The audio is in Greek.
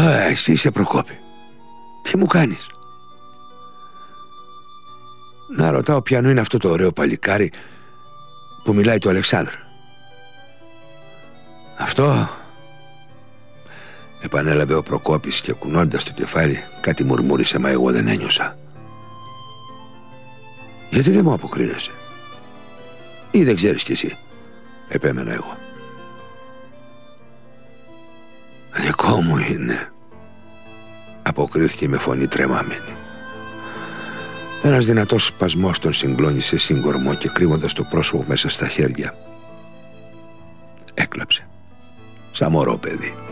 Εσύ είσαι Προκόπη. Τι μου κάνεις? Να ρωτάω ποιανού είναι αυτό το ωραίο παλικάρι που μιλάει του Αλεξάνδρου. Αυτό, επανέλαβε ο Προκόπης και κουνώντας το κεφάλι κάτι μουρμούρισε, μα εγώ δεν ένιωσα. Γιατί δεν μου αποκρίνεσαι? Ή δεν ξέρεις κι εσύ? Επέμενα εγώ. Δικό μου είναι, αποκρίθηκε με φωνή τρεμάμενη. Ένας δυνατός σπασμός τον συγκλώνησε σύγκορμο και κρύβοντας το πρόσωπο μέσα στα χέρια έκλαψε σαν μωρό παιδί.